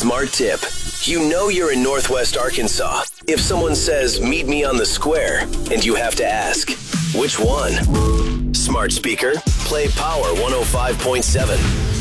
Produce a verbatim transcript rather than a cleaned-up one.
Smart tip. You know you're in Northwest Arkansas if someone says, meet me on the square, and you have to ask, which one? Smart speaker, play Power one oh five point seven.